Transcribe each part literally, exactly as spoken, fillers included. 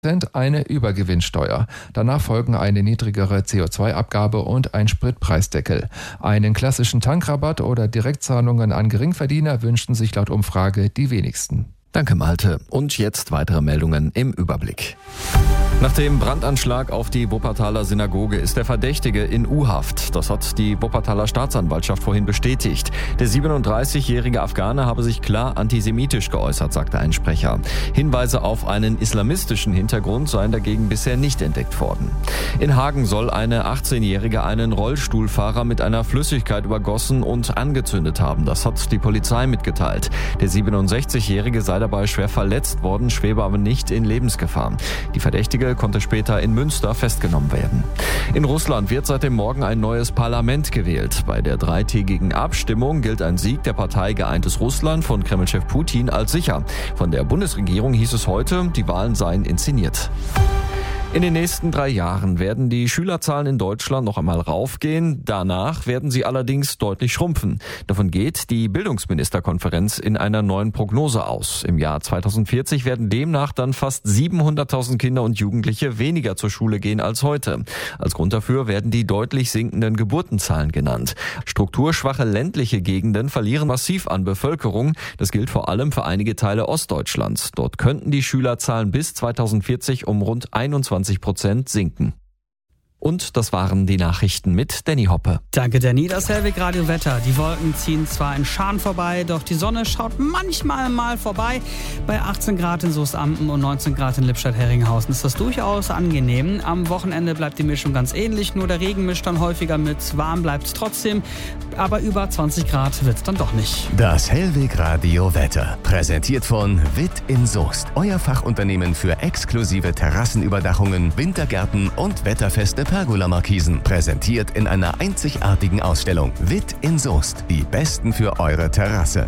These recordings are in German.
eine Übergewinnsteuer. Danach folgen eine niedrigere C O zwei Abgabe und ein Spritpreisdeckel. Einen klassischen Tankrabatt oder Direktzahlungen an Geringverdiener wünschen sich laut Umfrage die wenigsten. Danke, Malte. Und jetzt weitere Meldungen im Überblick. Nach dem Brandanschlag auf die Wuppertaler Synagoge ist der Verdächtige in U-Haft. Das hat die Wuppertaler Staatsanwaltschaft vorhin bestätigt. Der siebenunddreißigjährige Afghane habe sich klar antisemitisch geäußert, sagte ein Sprecher. Hinweise auf einen islamistischen Hintergrund seien dagegen bisher nicht entdeckt worden. In Hagen soll eine achtzehnjährige einen Rollstuhlfahrer mit einer Flüssigkeit übergossen und angezündet haben. Das hat die Polizei mitgeteilt. Der siebenundsechzigjährige sei dabei schwer verletzt worden, schwebe aber nicht in Lebensgefahr. Die Verdächtige konnte später in Münster festgenommen werden. In Russland wird seit dem Morgen ein neues Parlament gewählt. Bei der dreitägigen Abstimmung gilt ein Sieg der Partei Geeintes Russland von Kremlchef Putin als sicher. Von der Bundesregierung hieß es heute, die Wahlen seien inszeniert. In den nächsten drei Jahren werden die Schülerzahlen in Deutschland noch einmal raufgehen. Danach werden sie allerdings deutlich schrumpfen. Davon geht die Bildungsministerkonferenz in einer neuen Prognose aus. Im Jahr zweitausendvierzig werden demnach dann fast siebenhunderttausend Kinder und Jugendliche weniger zur Schule gehen als heute. Als Grund dafür werden die deutlich sinkenden Geburtenzahlen genannt. Strukturschwache ländliche Gegenden verlieren massiv an Bevölkerung. Das gilt vor allem für einige Teile Ostdeutschlands. Dort könnten die Schülerzahlen bis zweitausendvierzig um rund einundzwanzig Prozent sinken. Und das waren die Nachrichten mit Danny Hoppe. Danke, Danny. Das Hellwig Radio Wetter. Die Wolken ziehen zwar in Scharen vorbei, doch die Sonne schaut manchmal mal vorbei. Bei achtzehn Grad in Soestamten und neunzehn Grad in Lippstadt-Herringhausen ist das durchaus angenehm. Am Wochenende bleibt die Mischung ganz ähnlich, nur der Regen mischt dann häufiger mit. Warm bleibt es trotzdem, aber über zwanzig Grad wird es dann doch nicht. Das Hellwig Radio Wetter, präsentiert von Witt in Soest. Euer Fachunternehmen für exklusive Terrassenüberdachungen, Wintergärten und wetterfeste Pergola-Markisen, präsentiert in einer einzigartigen Ausstellung. Witt in Soest, die Besten für eure Terrasse.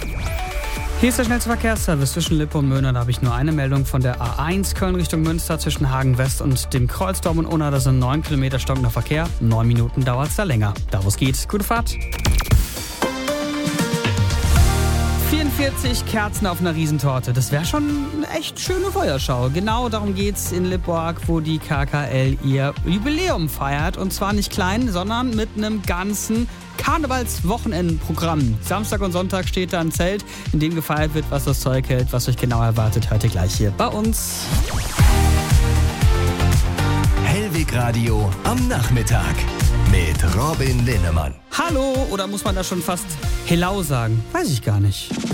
Hier ist der schnellste Verkehrsservice zwischen Lippe und Möhne. Da habe ich nur eine Meldung von der A eins Köln Richtung Münster zwischen Hagen West und dem Kreuzturm und Unna. Das sind neun Kilometer stockender Verkehr. Neun Minuten dauert es da länger. Da wo es geht. Gute Fahrt. vierundvierzig Kerzen auf einer Riesentorte. Das wäre schon eine echt schöne Feuerschau. Genau darum geht's in Lippborg, wo die K K L ihr Jubiläum feiert. Und zwar nicht klein, sondern mit einem ganzen Karnevalswochenendprogramm. Samstag und Sonntag steht da ein Zelt, in dem gefeiert wird, was das Zeug hält. Was euch genau erwartet, hört ihr gleich hier bei uns. Hellwig Radio am Nachmittag mit Robin Linnemann. Hallo, oder muss man da schon fast Hello sagen? Weiß ich gar nicht.